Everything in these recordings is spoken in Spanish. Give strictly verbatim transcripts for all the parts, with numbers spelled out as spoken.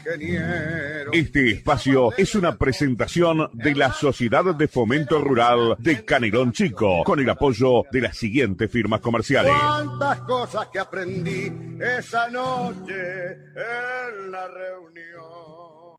ingeniero. Este espacio es una presentación de la Sociedad de Fomento Rural de Canelón Chico, con el apoyo de las siguientes firmas comerciales. Cuántas cosas que aprendí esa noche en la reunión.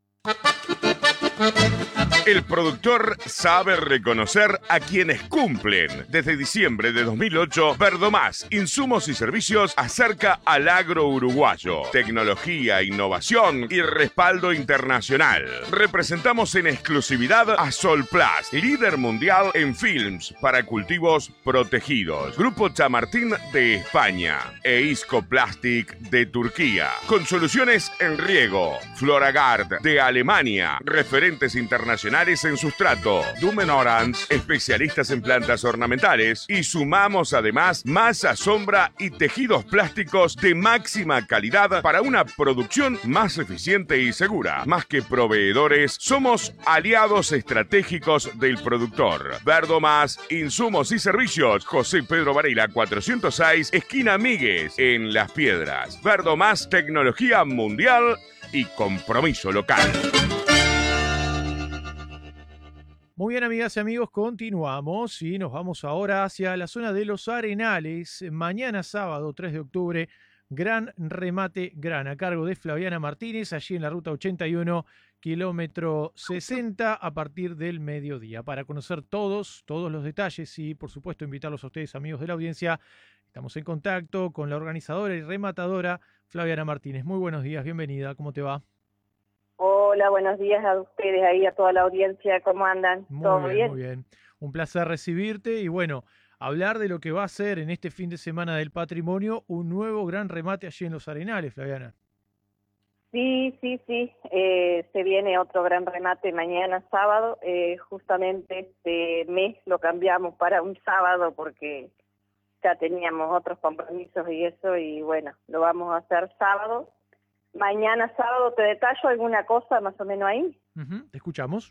El productor sabe reconocer a quienes cumplen. Desde diciembre de dos mil ocho, Verdomás, insumos y servicios acerca al agro uruguayo. Tecnología, innovación y respaldo internacional. Representamos en exclusividad a Solplast, líder mundial en films para cultivos protegidos. Grupo Chamartín de España e Isco Plastic de Turquía. Con soluciones en riego. Floragard de Alemania. Referentes internacionales en sustrato. Dumen Orange, especialistas en plantas ornamentales. Y sumamos además masa, sombra y tejidos plásticos de máxima calidad para una producción más eficiente y segura. Más que proveedores, somos aliados estratégicos del productor. Verdomás, insumos y servicios. José Pedro Varela, cuatrocientos seis, esquina Migues, en Las Piedras. Verdomás, tecnología mundial y compromiso local. Muy bien, amigas y amigos, continuamos y nos vamos ahora hacia la zona de Los Arenales. Mañana sábado, tres de octubre, gran remate gran a cargo de Flaviana Martínez, allí en la ruta ochenta y uno, kilómetro sesenta, a partir del mediodía. Para conocer todos, todos los detalles y, por supuesto, invitarlos a ustedes, amigos de la audiencia, estamos en contacto con la organizadora y rematadora Flaviana Martínez. Muy buenos días, bienvenida, ¿cómo te va? Hola, buenos días a ustedes ahí, a toda la audiencia, ¿cómo andan? Muy ¿Todo bien, bien? muy bien. Un placer recibirte y bueno, hablar de lo que va a ser en este fin de semana del patrimonio, un nuevo gran remate allí en Los Arenales, Flaviana. Sí, sí, sí, eh, se viene otro gran remate mañana sábado, eh, justamente este mes lo cambiamos para un sábado porque ya teníamos otros compromisos y eso, y bueno, lo vamos a hacer sábado. Mañana sábado, ¿te detallo alguna cosa más o menos ahí? Uh-huh. ¿Te escuchamos?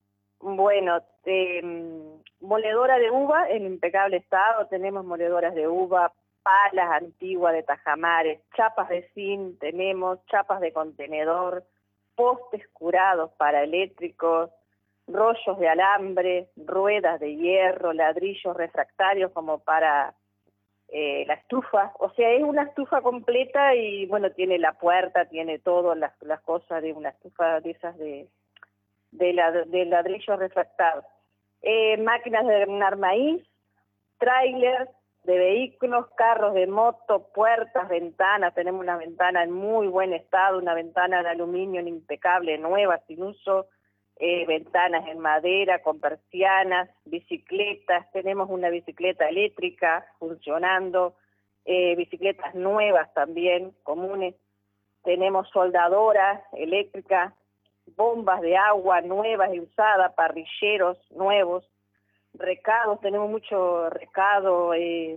Bueno, eh, moledora de uva en impecable estado, tenemos moledoras de uva, palas antiguas de tajamares, chapas de zinc, tenemos chapas de contenedor, postes curados para eléctricos, rollos de alambre, ruedas de hierro, ladrillos refractarios como para Eh, la estufa, o sea, es una estufa completa y bueno, tiene la puerta, tiene todas las, las cosas de una estufa de esas de, de, la, de ladrillo refractado. Eh, máquinas de granar maíz, trailers de vehículos, carros de moto, puertas, ventanas, tenemos una ventana en muy buen estado, una ventana de aluminio impecable, nueva, sin uso, Eh, ventanas en madera con persianas, bicicletas, tenemos una bicicleta eléctrica funcionando, eh, bicicletas nuevas también, comunes, tenemos soldadoras eléctricas, bombas de agua nuevas y usadas, parrilleros nuevos, recados, tenemos mucho recado, eh,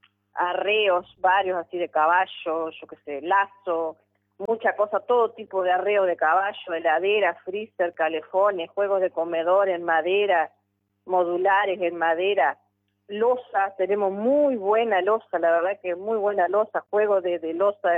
arreos varios así de caballo, yo qué sé, lazo, mucha cosa, todo tipo de arreo de caballo, heladera, freezer, calefones, juegos de comedor en madera, modulares en madera, loza, tenemos muy buena loza, la verdad que muy buena loza, juegos de, de loza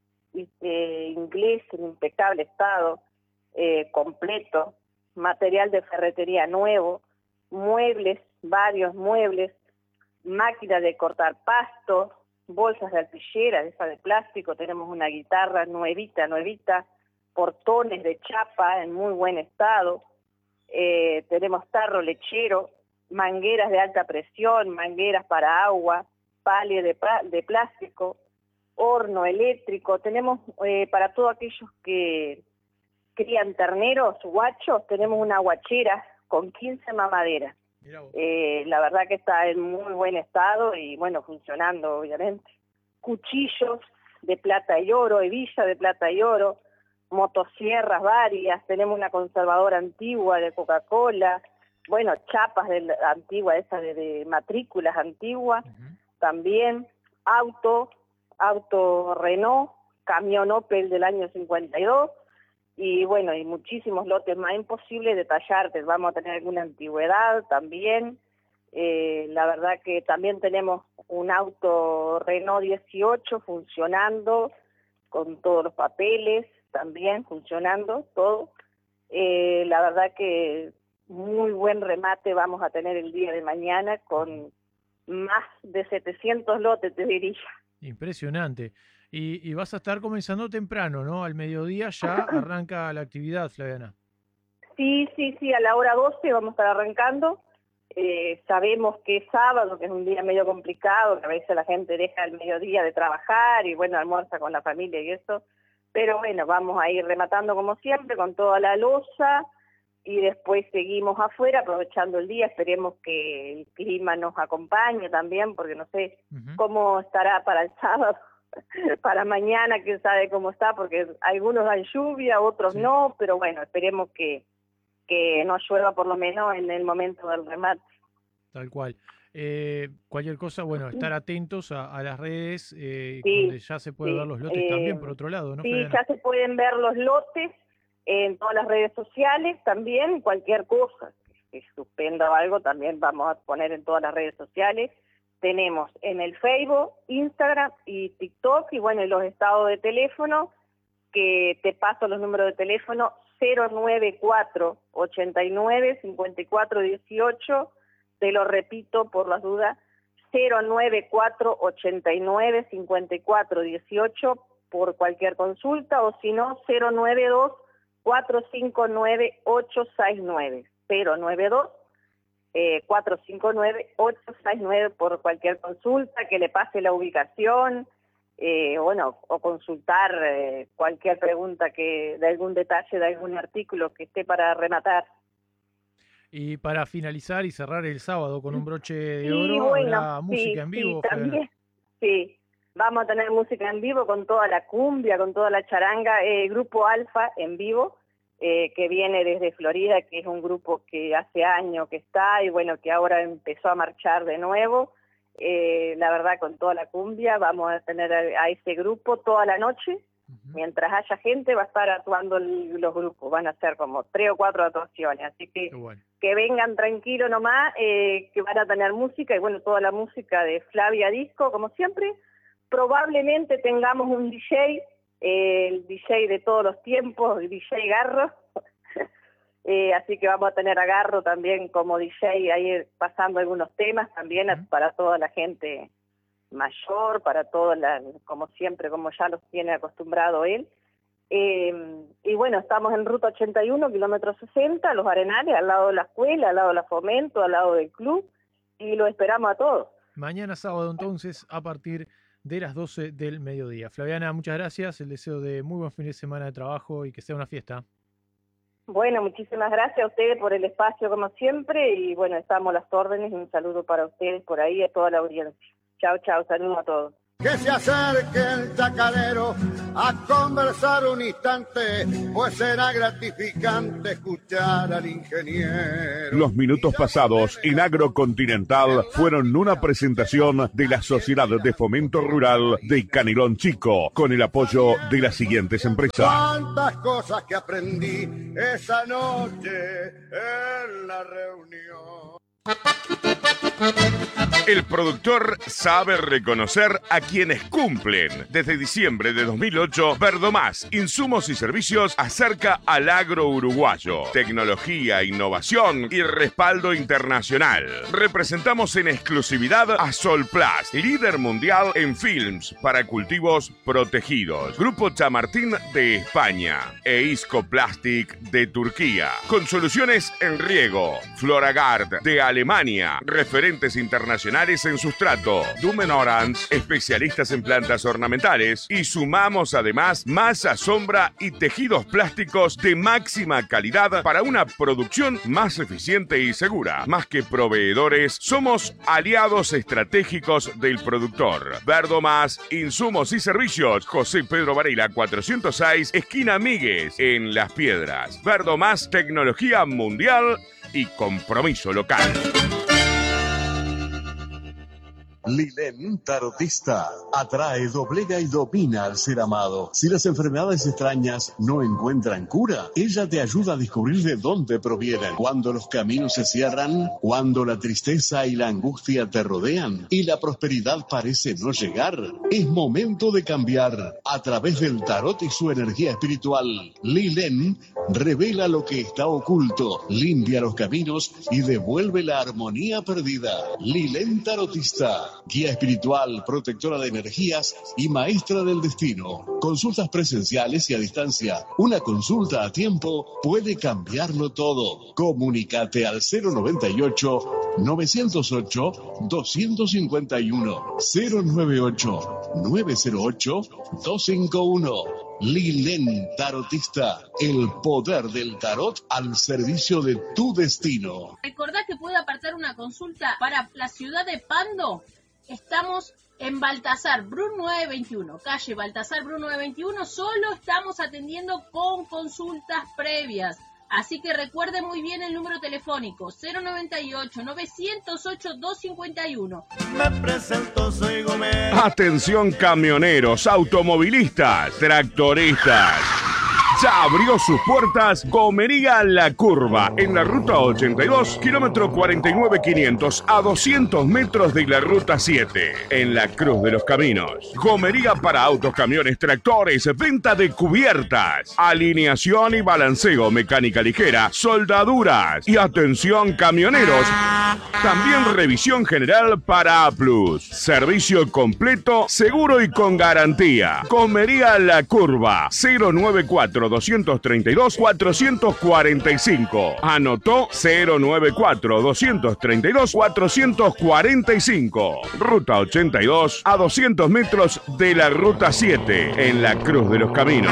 eh, inglés en impecable estado, eh, completo, material de ferretería nuevo, muebles, varios muebles, máquina de cortar pasto, bolsas de alpillera, esa de plástico, tenemos una guitarra nuevita, nuevita, portones de chapa en muy buen estado, eh, tenemos tarro lechero, mangueras de alta presión, mangueras para agua, palia de, de plástico, horno eléctrico, tenemos eh, para todos aquellos que crían terneros, guachos, tenemos una guachera con quince mamaderas. Eh, la verdad que está en muy buen estado y bueno, funcionando obviamente. Cuchillos de plata y oro, hebilla de plata y oro, motosierras varias, tenemos una conservadora antigua de Coca-Cola, bueno, chapas de la, antigua, esas de, de matrículas antiguas, uh-huh. También, auto, auto Renault, camión Opel del año cincuenta y dos, y bueno, y muchísimos lotes más, imposible detallarte, vamos a tener alguna antigüedad también, eh, la verdad que también tenemos un auto Renault dieciocho funcionando con todos los papeles, también funcionando todo. Eh, la verdad que muy buen remate vamos a tener el día de mañana con más de setecientos lotes, te diría. Impresionante. Y, y vas a estar comenzando temprano, ¿no? Al mediodía ya arranca la actividad, Flaviana. Sí, sí, sí, a la hora doce vamos a estar arrancando. Eh, sabemos que es sábado, que es un día medio complicado, que a veces la gente deja el mediodía de trabajar y bueno, almuerza con la familia y eso. Pero bueno, vamos a ir rematando como siempre con toda la loza y después seguimos afuera aprovechando el día. Esperemos que el clima nos acompañe también, porque no sé uh-huh. cómo estará para el sábado. Para mañana, quién sabe cómo está, porque algunos dan lluvia, otros sí. no, pero bueno, esperemos que, que no llueva por lo menos en el momento del remate. Tal cual. Eh, cualquier cosa, bueno, estar atentos a, a las redes, eh, sí, donde ya se pueden sí. ver los lotes eh, también, por otro lado, ¿no? Sí, Flaviana? ya se pueden ver los lotes en todas las redes sociales también, cualquier cosa que suspenda o algo, también vamos a poner en todas las redes sociales. Tenemos en el Facebook, Instagram y TikTok, y bueno, en los estados de teléfono, que te paso los números de teléfono, cero nueve cuatro, ochenta y nueve, cincuenta y cuatro dieciocho, te lo repito por las dudas, cero nueve cuatro, ochenta y nueve, cincuenta y cuatro dieciocho, por cualquier consulta, o si no, cero nueve dos, cuatro cinco nueve, ocho seis nueve, cero nueve dos, cuatro cinco nueve, ocho seis nueve por cualquier consulta, que le pase la ubicación, eh, bueno, o consultar eh, cualquier pregunta que de algún detalle de algún artículo que esté para rematar. Y para finalizar y cerrar el sábado con un broche de sí, oro, bueno, ¿habrá música sí, en vivo? Sí, también, sí, vamos a tener música en vivo con toda la cumbia, con toda la charanga, eh, Grupo Alfa en vivo, Eh, que viene desde Florida, que es un grupo que hace años que está y bueno, que ahora empezó a marchar de nuevo. Eh, la verdad, con toda la cumbia, vamos a tener a, a ese grupo toda la noche. Uh-huh. Mientras haya gente va a estar actuando el, los grupos, van a ser como tres o cuatro actuaciones, así que bueno. Que vengan tranquilo nomás, eh, que van a tener música y bueno, toda la música de Flavia Disco, como siempre. Probablemente tengamos un D J, el D J de todos los tiempos, el D J Garro, eh, así que vamos a tener a Garro también como D J ahí pasando algunos temas también uh-huh. para toda la gente mayor, para toda la, como siempre, como ya los tiene acostumbrado él. Eh, y bueno, estamos en ruta ochenta y uno, kilómetro sesenta, Los Arenales, al lado de la escuela, al lado de la Fomento, al lado del club, y lo esperamos a todos. Mañana sábado entonces, a partir de las doce del mediodía. Flaviana, muchas gracias, el deseo de muy buen fin de semana de trabajo y que sea una fiesta. Bueno, muchísimas gracias a ustedes por el espacio como siempre y bueno, estamos a las órdenes y un saludo para ustedes por ahí y a toda la audiencia. Chao, chao, saludos a todos. Que se acerque el chacarero a conversar un instante, pues será gratificante escuchar al ingeniero. Los minutos pasados en Agrocontinental fueron una presentación de la Sociedad de Fomento Rural de Canelón Chico, con el apoyo de las siguientes empresas. Cuántas cosas que aprendí esa noche en la reunión. El productor sabe reconocer a quienes cumplen. Desde diciembre de dos mil ocho, Verdomás, insumos y servicios acerca al agro uruguayo. Tecnología, innovación y respaldo internacional. Representamos en exclusividad a Solplast, líder mundial en films para cultivos protegidos. Grupo Chamartín de España e Isco Plastic de Turquía. Con soluciones en riego. Floragard de Alemania. Referentes internacionales en sustrato. Dumen Orange, especialistas en plantas ornamentales. Y sumamos además masa, sombra y tejidos plásticos de máxima calidad para una producción más eficiente y segura. Más que proveedores, somos aliados estratégicos del productor. Verdomás, insumos y servicios. José Pedro Varela, cuatrocientos seis, esquina Míguez, en Las Piedras. Verdomás, tecnología mundial y compromiso local. Lilén Tarotista atrae, doblega y domina al ser amado. Si las enfermedades extrañas no encuentran cura, ella te ayuda a descubrir de dónde provienen. Cuando los caminos se cierran, cuando la tristeza y la angustia te rodean y la prosperidad parece no llegar, es momento de cambiar. A través del tarot y su energía espiritual, Lilén revela lo que está oculto, limpia los caminos y devuelve la armonía perdida. Lilén Tarotista, guía espiritual, protectora de energías y maestra del destino. Consultas presenciales y a distancia. Una consulta a tiempo puede cambiarlo todo. Comunícate al cero noventa y ocho, novecientos ocho, doscientos cincuenta y uno, cero noventa y ocho, novecientos ocho, doscientos cincuenta y uno. Lilén Tarotista, el poder del tarot al servicio de tu destino. ¿Recordás que puedo apartar una consulta para la ciudad de Pando? Estamos en Baltasar Brun nueve veintiuno, calle Baltasar Brun nueve veintiuno, solo estamos atendiendo con consultas previas. Así que recuerde muy bien el número telefónico cero noventa y ocho, novecientos ocho, doscientos cincuenta y uno. Me presento, soy Gómez. Atención camioneros, automovilistas, tractoristas. Ya abrió sus puertas Gomería La Curva, en la ruta ochenta y dos, kilómetro cuarenta y nueve quinientos, a doscientos metros de la ruta siete, en la Cruz de los Caminos. Gomería para autos, camiones, tractores, venta de cubiertas, alineación y balanceo, mecánica ligera, soldaduras y atención camioneros. También revisión general para A plus. Servicio completo, seguro y con garantía. Gomería La Curva, cero noventa y cuatro, doscientos treinta y dos, cuatrocientos cuarenta y cinco. Anotó cero noventa y cuatro, doscientos treinta y dos, cuatrocientos cuarenta y cinco. Ruta ochenta y dos, a doscientos metros de la ruta siete, en la Cruz de los Caminos.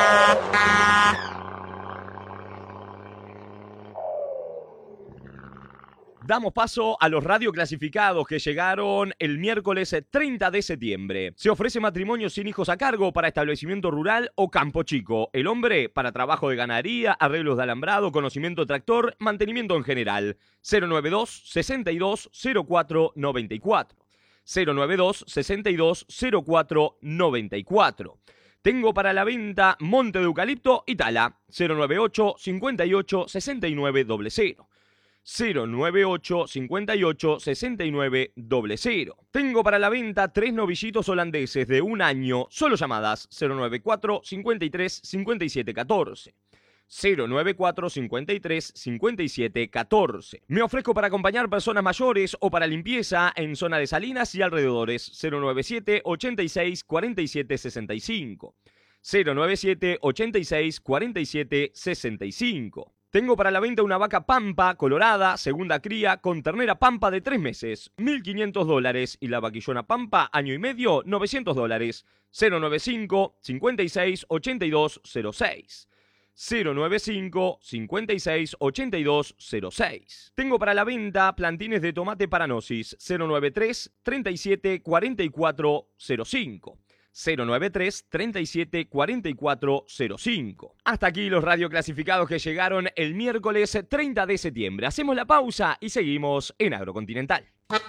Damos paso a los radioclasificados que llegaron el miércoles treinta de septiembre. Se ofrece matrimonio sin hijos a cargo para establecimiento rural o campo chico. El hombre para trabajo de ganadería, arreglos de alambrado, conocimiento tractor, mantenimiento en general. cero noventa y dos, sesenta y dos, cero cuatro noventa y cuatro. cero noventa y dos, sesenta y dos, cero cuatro noventa y cuatro. Tengo para la venta monte de eucalipto y tala. cero noventa y ocho, cincuenta y ocho, sesenta y nueve cero cero. cero noventa y ocho, cincuenta y ocho, sesenta y nueve cero cero. Tengo para la venta tres novillitos holandeses de un año, solo llamadas cero noventa y cuatro, cincuenta y tres, cincuenta y siete catorce. cero noventa y cuatro, cincuenta y tres, cincuenta y siete catorce. Me ofrezco para acompañar personas mayores o para limpieza en zona de Salinas y alrededores. cero noventa y siete, ochenta y seis, cuarenta y siete sesenta y cinco. cero noventa y siete, ochenta y seis, cuarenta y siete sesenta y cinco. Tengo para la venta una vaca pampa colorada, segunda cría, con ternera pampa de tres meses, mil quinientos dólares, y la vaquillona pampa, año y medio, novecientos dólares. cero noventa y cinco, cincuenta y seis, ochenta y dos cero seis. cero noventa y cinco, cincuenta y seis, ochenta y dos cero seis. Tengo para la venta plantines de tomate Paranosis, cero noventa y tres, treinta y siete, cuarenta y cuatro cero cinco. cero noventa y tres, treinta y siete, cuarenta y cuatro cero cinco. Hasta aquí los radioclasificados que llegaron el miércoles treinta de septiembre. Hacemos la pausa y seguimos en Agrocontinental.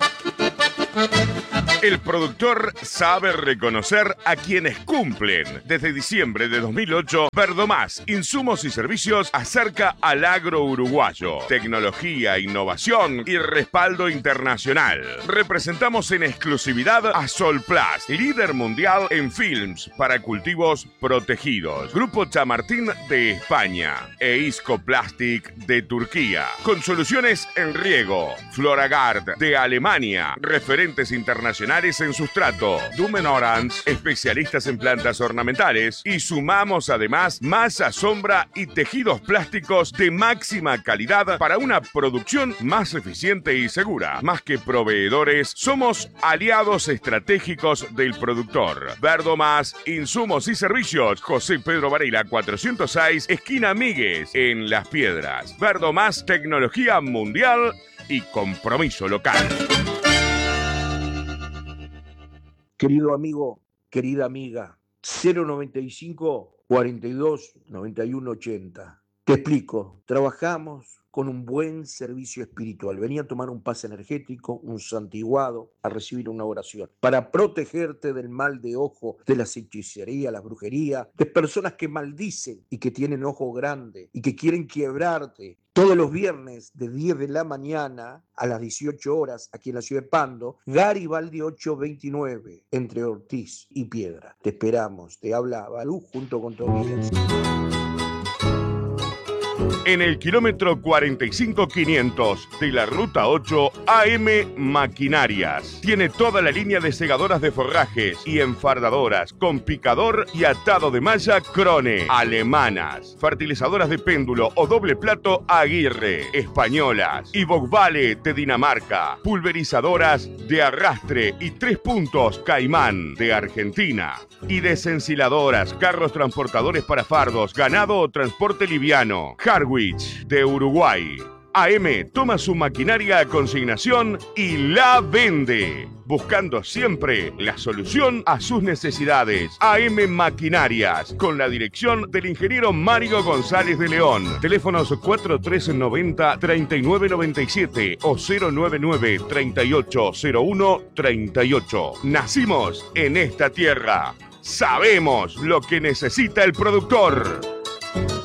El productor sabe reconocer a quienes cumplen. Desde diciembre de dos mil ocho, Verdomás, insumos y servicios acerca al agro uruguayo. Tecnología, innovación y respaldo internacional. Representamos en exclusividad a Solplast, líder mundial en films para cultivos protegidos. Grupo Chamartín de España e Isco Plastic de Turquía. Con soluciones en riego. Floragard de Alemania. Referentes internacionales en sustrato. Dumen Orange, especialistas en plantas ornamentales. Y sumamos además masa, sombra y tejidos plásticos de máxima calidad para una producción más eficiente y segura. Más que proveedores, somos aliados estratégicos del productor. Verdomás, insumos y servicios. José Pedro Varela cuatrocientos seis, esquina Míguez, en Las Piedras. Verdomás, tecnología mundial y compromiso local. Querido amigo, querida amiga, cero noventa y cinco, cuarenta y dos, noventa y uno ochenta. Te explico, trabajamos con un buen servicio espiritual. Venía a tomar un pase energético, un santiguado, a recibir una oración, para protegerte del mal de ojo, de la hechicería, la brujería, de personas que maldicen y que tienen ojo grande y que quieren quebrarte. Todos los viernes de diez de la mañana a las dieciocho horas, aquí en la ciudad de Pando, Garibaldi ochocientos veintinueve, entre Ortiz y Piedra. Te esperamos, te habla Balú junto con tu audiencia. En el kilómetro cuarenta y cinco quinientos de la Ruta ocho, A M Maquinarias. Tiene toda la línea de segadoras de forrajes y enfardadoras con picador y atado de malla Krone. Alemanas. Fertilizadoras de péndulo o doble plato Aguirre. Españolas. Y Vogvale de Dinamarca. Pulverizadoras de arrastre y tres puntos Caimán de Argentina. Y desensiladoras, carros transportadores para fardos, ganado o transporte liviano. Harwich de Uruguay. A M toma su maquinaria a consignación y la vende, buscando siempre la solución a sus necesidades. A M Maquinarias, con la dirección del ingeniero Mario González de León. Teléfonos cuatro tres nueve cero, tres nueve nueve siete o cero nueve nueve, tres ocho cero uno, tres ocho. Nacimos en esta tierra. Sabemos lo que necesita el productor.